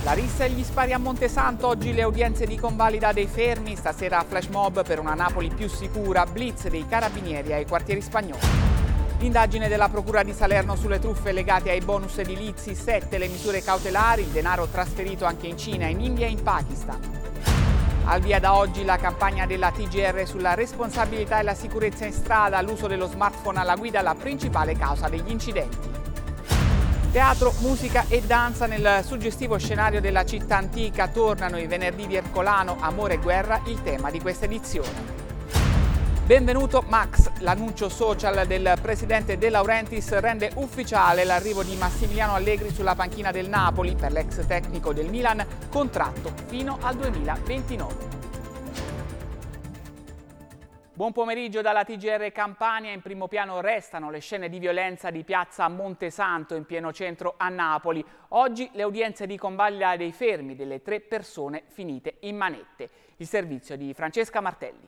La rissa e gli spari a Montesanto, oggi le udienze di convalida dei fermi, stasera flash mob per una Napoli più sicura, blitz dei carabinieri ai quartieri spagnoli. L'indagine della Procura di Salerno sulle truffe legate ai bonus edilizi, 7 le misure cautelari, il denaro trasferito anche in Cina, in India e in Pakistan. Al via da oggi la campagna della TGR sulla responsabilità e la sicurezza in strada, l'uso dello smartphone alla guida la principale causa degli incidenti. Teatro, musica e danza nel suggestivo scenario della città antica tornano i venerdì di Ercolano, amore e guerra, il tema di questa edizione. Benvenuto Max, l'annuncio social del presidente De Laurentiis rende ufficiale l'arrivo di Massimiliano Allegri sulla panchina del Napoli per l'ex tecnico del Milan, contratto fino al 2029. Buon pomeriggio dalla TGR Campania. In primo piano restano le scene di violenza di piazza Montesanto in pieno centro a Napoli. Oggi le udienze di convalida dei fermi delle 3 persone finite in manette. Il servizio di Francesca Martelli.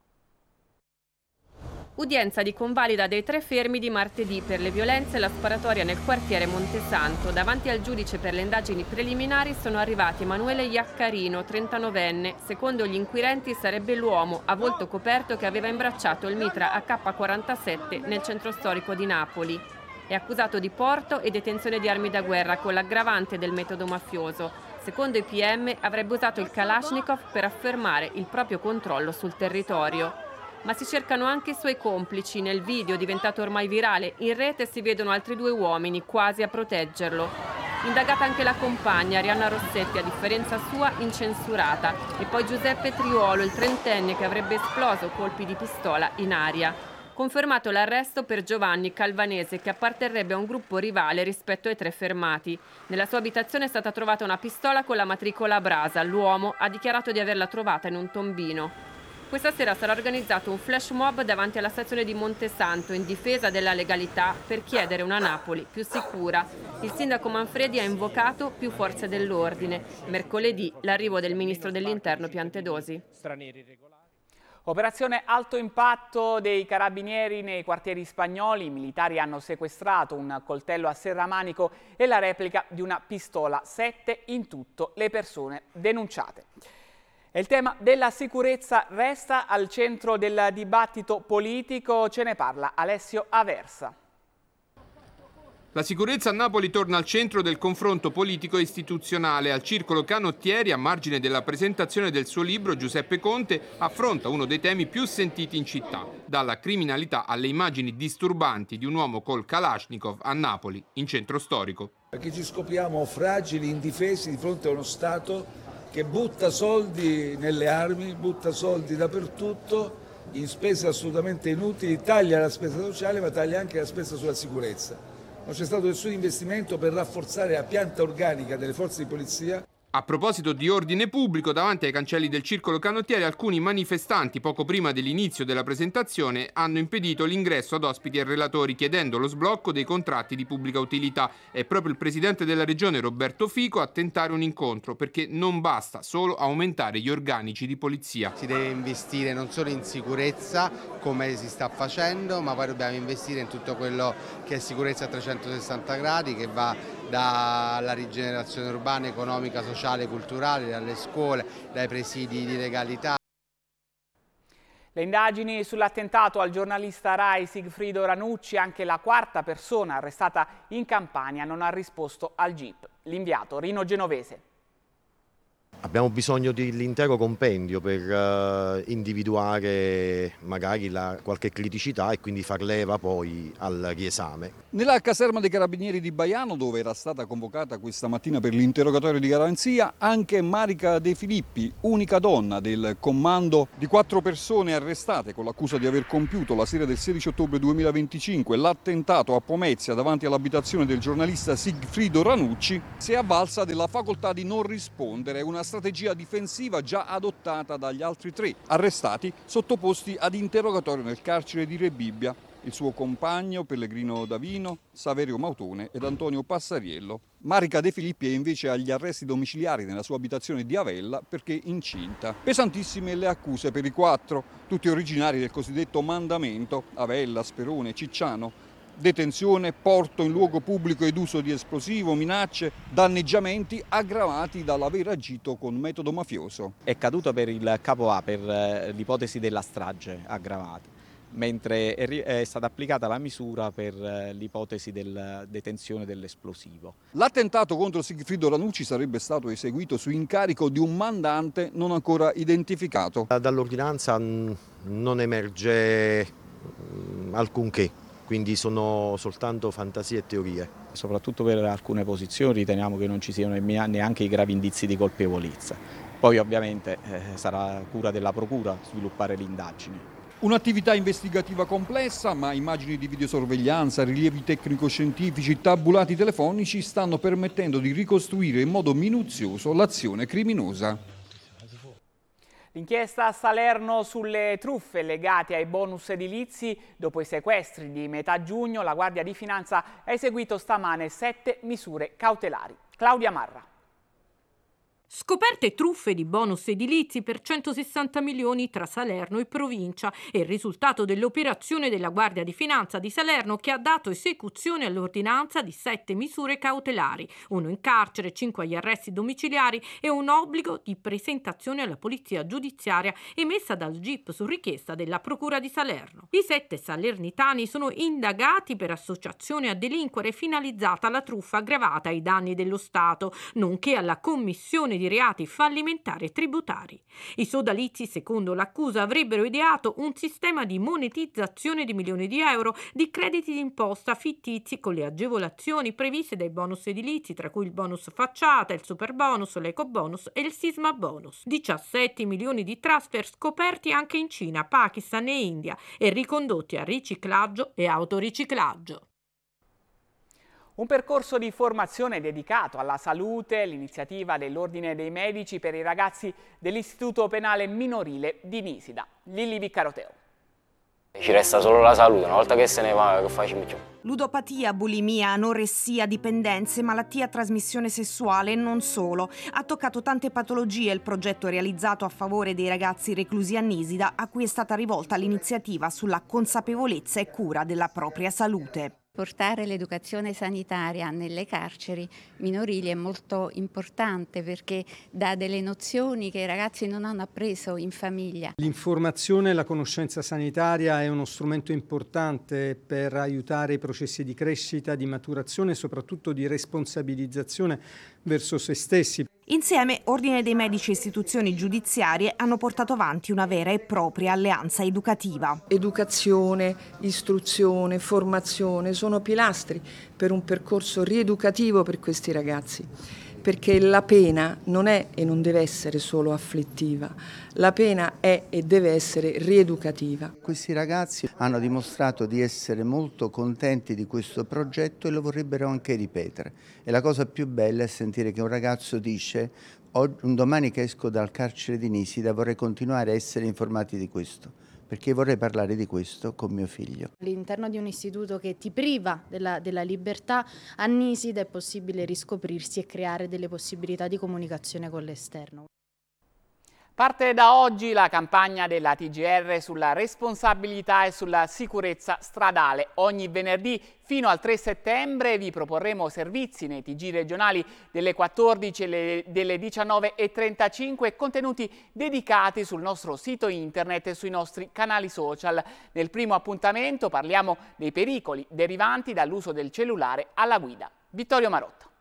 Udienza di convalida dei 3 fermi di martedì per le violenze e la sparatoria nel quartiere Montesanto. Davanti al giudice per le indagini preliminari sono arrivati Emanuele Iaccarino, 39enne. Secondo gli inquirenti sarebbe l'uomo a volto coperto che aveva imbracciato il mitra AK-47 nel centro storico di Napoli. È accusato di porto e detenzione di armi da guerra con l'aggravante del metodo mafioso. Secondo i PM avrebbe usato il Kalashnikov per affermare il proprio controllo sul territorio. Ma si cercano anche i suoi complici. Nel video, diventato ormai virale, in rete si vedono altri 2 uomini quasi a proteggerlo. Indagata anche la compagna, Arianna Rossetti, a differenza sua incensurata. E poi Giuseppe Triolo, il 30enne che avrebbe esploso colpi di pistola in aria. Confermato l'arresto per Giovanni Calvanese, che apparterrebbe a un gruppo rivale rispetto ai 3 fermati. Nella sua abitazione è stata trovata una pistola con la matricola a brasa. L'uomo ha dichiarato di averla trovata in un tombino. Questa sera sarà organizzato un flash mob davanti alla stazione di Montesanto in difesa della legalità per chiedere una Napoli più sicura. Il sindaco Manfredi ha invocato più forze dell'ordine. Mercoledì l'arrivo del ministro dell'Interno Piantedosi. Operazione alto impatto dei carabinieri nei quartieri spagnoli. I militari hanno sequestrato un coltello a serramanico e la replica di una pistola. 7 in tutto le persone denunciate. E il tema della sicurezza resta al centro del dibattito politico, ce ne parla Alessio Aversa. La sicurezza a Napoli torna al centro del confronto politico e istituzionale. Al Circolo Canottieri, a margine della presentazione del suo libro, Giuseppe Conte affronta uno dei temi più sentiti in città, dalla criminalità alle immagini disturbanti di un uomo col Kalashnikov a Napoli, in centro storico. Perché ci scopriamo fragili, indifesi di fronte a uno Stato che butta soldi nelle armi, butta soldi dappertutto, in spese assolutamente inutili, taglia la spesa sociale ma taglia anche la spesa sulla sicurezza. Non c'è stato nessun investimento per rafforzare la pianta organica delle forze di polizia. A proposito di ordine pubblico, davanti ai cancelli del Circolo Canottieri, alcuni manifestanti, poco prima dell'inizio della presentazione, hanno impedito l'ingresso ad ospiti e relatori, chiedendo lo sblocco dei contratti di pubblica utilità. È proprio il presidente della regione, Roberto Fico, a tentare un incontro, perché non basta solo aumentare gli organici di polizia. Si deve investire non solo in sicurezza, come si sta facendo, ma poi dobbiamo investire in tutto quello che è sicurezza a 360 gradi, che va dalla rigenerazione urbana, economica, sociale, culturale, dalle scuole, dai presidi di legalità. Le indagini sull'attentato al giornalista Rai Sigfrido Ranucci, anche la 4ª persona arrestata in Campania non ha risposto al GIP. L'inviato Rino Genovese. Abbiamo bisogno dell'intero compendio per individuare magari qualche criticità e quindi far leva poi al riesame. Nella caserma dei Carabinieri di Baiano, dove era stata convocata questa mattina per l'interrogatorio di garanzia, anche Marica De Filippi, unica donna del comando di 4 persone arrestate con l'accusa di aver compiuto la sera del 16 ottobre 2025 l'attentato a Pomezia davanti all'abitazione del giornalista Sigfrido Ranucci, si è avvalsa della facoltà di non rispondere. Una strategia difensiva già adottata dagli altri 3 arrestati sottoposti ad interrogatorio nel carcere di Rebibbia. Il suo compagno Pellegrino Davino, Saverio Mautone ed Antonio Passariello. Marica De Filippi è invece agli arresti domiciliari nella sua abitazione di Avella perché incinta. Pesantissime le accuse per i 4, tutti originari del cosiddetto mandamento, Avella, Sperone, Cicciano. Detenzione, porto in luogo pubblico ed uso di esplosivo, minacce, danneggiamenti aggravati dall'aver agito con metodo mafioso. È caduto per il capo A, per l'ipotesi della strage aggravata, mentre è stata applicata la misura per l'ipotesi della detenzione dell'esplosivo. L'attentato contro Sigfrido Ranucci sarebbe stato eseguito su incarico di un mandante non ancora identificato. Dall'ordinanza non emerge alcunché. Quindi sono soltanto fantasie e teorie. Soprattutto per alcune posizioni riteniamo che non ci siano neanche i gravi indizi di colpevolezza. Poi ovviamente sarà cura della Procura sviluppare l'indagine. Un'attività investigativa complessa, ma immagini di videosorveglianza, rilievi tecnico-scientifici, tabulati telefonici stanno permettendo di ricostruire in modo minuzioso l'azione criminosa. L'inchiesta a Salerno sulle truffe legate ai bonus edilizi. Dopo i sequestri di metà giugno, la Guardia di Finanza ha eseguito stamane 7 misure cautelari. Claudia Marra. Scoperte truffe di bonus edilizi per 160 milioni tra Salerno e provincia. È il risultato dell'operazione della Guardia di Finanza di Salerno, che ha dato esecuzione all'ordinanza di 7 misure cautelari, 1 in carcere, 5 agli arresti domiciliari e un obbligo di presentazione alla polizia giudiziaria emessa dal GIP su richiesta della Procura di Salerno. I 7 salernitani sono indagati per associazione a delinquere finalizzata alla truffa aggravata ai danni dello Stato, nonché alla commissione di reati fallimentari e tributari. I sodalizi, secondo l'accusa, avrebbero ideato un sistema di monetizzazione di milioni di euro di crediti d'imposta fittizi con le agevolazioni previste dai bonus edilizi, tra cui il bonus facciata, il superbonus, l'ecobonus e il sisma bonus. 17 milioni di transfer scoperti anche in Cina, Pakistan e India e ricondotti a riciclaggio e autoriciclaggio. Un percorso di formazione dedicato alla salute, l'iniziativa dell'Ordine dei Medici per i ragazzi dell'Istituto Penale Minorile di Nisida. Lilli Viccaroteo. Ci resta solo la salute, una volta che se ne va, che facciamo? Ludopatia, bulimia, anoressia, dipendenze, malattia a trasmissione sessuale e non solo. Ha toccato tante patologie il progetto realizzato a favore dei ragazzi reclusi a Nisida, a cui è stata rivolta l'iniziativa sulla consapevolezza e cura della propria salute. Portare l'educazione sanitaria nelle carceri minorili è molto importante perché dà delle nozioni che i ragazzi non hanno appreso in famiglia. L'informazione e la conoscenza sanitaria è uno strumento importante per aiutare i processi di crescita, di maturazione e soprattutto di responsabilizzazione verso se stessi. Insieme, Ordine dei Medici e istituzioni giudiziarie hanno portato avanti una vera e propria alleanza educativa. Educazione, istruzione, formazione sono pilastri per un percorso rieducativo per questi ragazzi, perché la pena non è e non deve essere solo afflittiva, la pena è e deve essere rieducativa. Questi ragazzi hanno dimostrato di essere molto contenti di questo progetto e lo vorrebbero anche ripetere. E la cosa più bella è sentire che un ragazzo dice: un domani che esco dal carcere di Nisida vorrei continuare a essere informati di questo, perché vorrei parlare di questo con mio figlio. All'interno di un istituto che ti priva della libertà, a Nisida è possibile riscoprirsi e creare delle possibilità di comunicazione con l'esterno. Parte da oggi la campagna della TGR sulla responsabilità e sulla sicurezza stradale. Ogni venerdì fino al 3 settembre vi proporremo servizi nei TG regionali delle 14 e delle 19:35 e contenuti dedicati sul nostro sito internet e sui nostri canali social. Nel primo appuntamento parliamo dei pericoli derivanti dall'uso del cellulare alla guida. Vittorio Marotta.